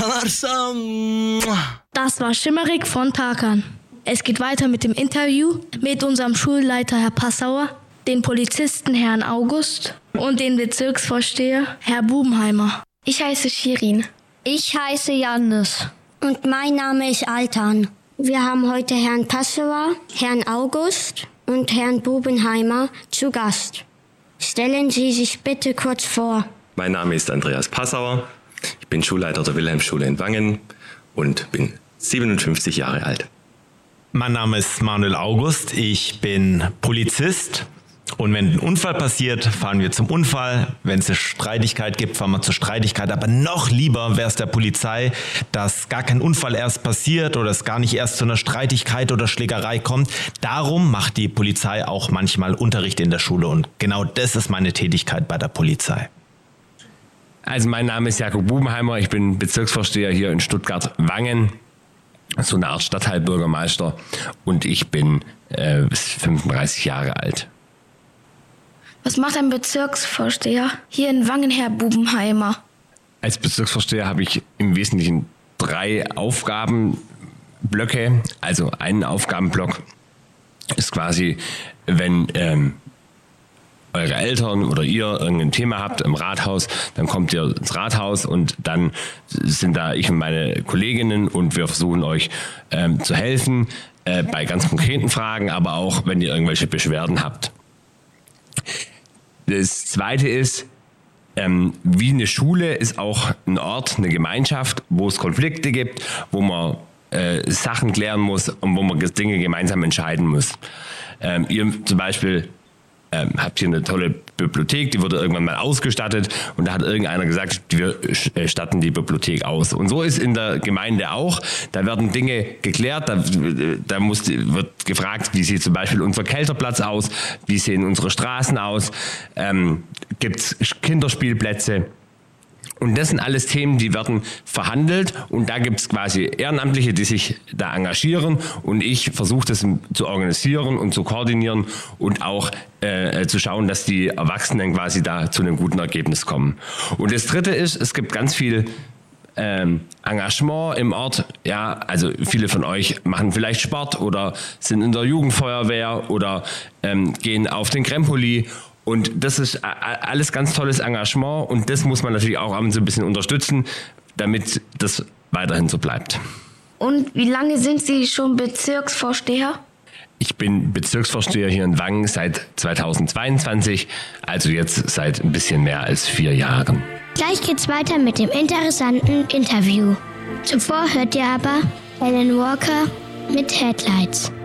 sanırsam. Das war Schimmerik von Tarkan. Es geht weiter mit dem Interview mit unserem Schulleiter Herr Passauer, den Polizisten Herrn August und den Bezirksvorsteher Herr Bubenheimer. Ich heiße Shirin. Ich heiße Jannis. Und mein Name ist Altan. Wir haben heute Herrn Passauer, Herrn August und Herrn Bubenheimer zu Gast. Stellen Sie sich bitte kurz vor. Mein Name ist Andreas Passauer. Ich bin Schulleiter der Wilhelmsschule in Wangen und bin 57 Jahre alt. Mein Name ist Manuel August, ich bin Polizist und wenn ein Unfall passiert, fahren wir zum Unfall. Wenn es eine Streitigkeit gibt, fahren wir zur Streitigkeit. Aber noch lieber wäre es der Polizei, dass gar kein Unfall erst passiert oder es gar nicht erst zu einer Streitigkeit oder Schlägerei kommt. Darum macht die Polizei auch manchmal Unterricht in der Schule und genau das ist meine Tätigkeit bei der Polizei. Also mein Name ist Jakob Bubenheimer, ich bin Bezirksvorsteher hier in Stuttgart-Wangen. So eine Art Stadtteilbürgermeister und ich bin 35 Jahre alt. Was macht ein Bezirksvorsteher hier in Wangen, Herr Bubenheimer? Als Bezirksvorsteher habe ich im Wesentlichen 3 Aufgabenblöcke. Also ein Aufgabenblock ist quasi, wenn eure Eltern oder ihr irgendein Thema habt im Rathaus, dann kommt ihr ins Rathaus und dann sind da ich und meine Kolleginnen und wir versuchen euch zu helfen bei ganz konkreten Fragen, aber auch wenn ihr irgendwelche Beschwerden habt. Das Zweite ist, wie eine Schule ist auch ein Ort, eine Gemeinschaft, wo es Konflikte gibt, wo man Sachen klären muss und wo man Dinge gemeinsam entscheiden muss. Ihr zum Beispiel habt hier eine tolle Bibliothek, die wurde irgendwann mal ausgestattet und da hat irgendeiner gesagt, wir statten die Bibliothek aus. Und so ist in der Gemeinde auch, da werden Dinge geklärt, da wird gefragt, wie sieht zum Beispiel unser Kälterplatz aus, wie sehen unsere Straßen aus, gibt es Kinderspielplätze. Und das sind alles Themen, die werden verhandelt und da gibt es quasi Ehrenamtliche, die sich da engagieren und ich versuche das zu organisieren und zu koordinieren und auch zu schauen, dass die Erwachsenen quasi da zu einem guten Ergebnis kommen. Und das Dritte ist, es gibt ganz viel Engagement im Ort. Ja, also viele von euch machen vielleicht Sport oder sind in der Jugendfeuerwehr oder gehen auf den Krempoli. Und das ist alles ganz tolles Engagement und das muss man natürlich auch so ein bisschen unterstützen, damit das weiterhin so bleibt. Und wie lange sind Sie schon Bezirksvorsteher? Ich bin Bezirksvorsteher hier in Wangen seit 2022, also jetzt seit ein bisschen mehr als 4 Jahren. Gleich geht's weiter mit dem interessanten Interview. Zuvor hört ihr aber Alan Walker mit Headlights.